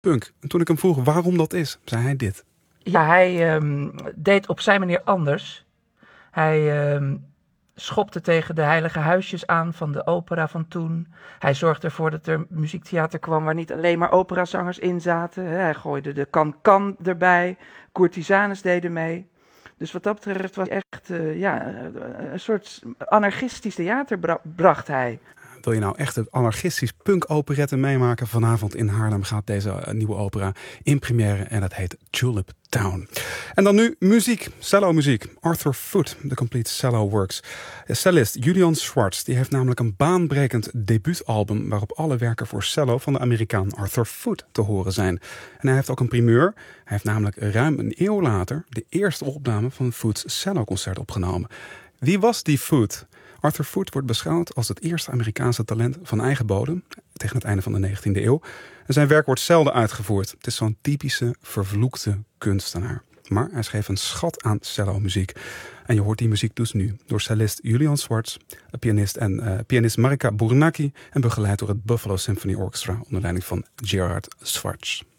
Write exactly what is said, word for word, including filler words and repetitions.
punk. En toen ik hem vroeg waarom dat is, zei hij dit. Ja, hij um, deed op zijn manier anders. Hij um, schopte tegen de heilige huisjes aan van de opera van toen. Hij zorgde ervoor dat er muziektheater kwam waar niet alleen maar operazangers in zaten. Hij gooide de kan-kan erbij. Courtisanes deden mee. Dus wat dat betreft was echt uh, ja, een soort anarchistisch theater bra- bracht hij. Wil je nou echt een anarchistisch punk-operette meemaken? Vanavond in Haarlem gaat deze nieuwe opera in première en dat heet Tulip Town. En dan nu muziek, cello-muziek. Arthur Foot, The Complete Cello Works. Cellist Julian Schwartz, die heeft namelijk een baanbrekend debuutalbum waarop alle werken voor cello van de Amerikaan Arthur Foot te horen zijn. En hij heeft ook een primeur. Hij heeft namelijk ruim een eeuw later de eerste opname van Foot's celloconcert opgenomen. Wie was die Foot? Arthur Foot wordt beschouwd als het eerste Amerikaanse talent van eigen bodem tegen het einde van de negentiende eeuw. En zijn werk wordt zelden uitgevoerd. Het is zo'n typische vervloekte kunstenaar. Maar hij schreef een schat aan cello-muziek. En je hoort die muziek dus nu door cellist Julian Schwartz, pianist en uh, pianist Marika Burnacki en begeleid door het Buffalo Symphony Orchestra onder leiding van Gerard Schwartz.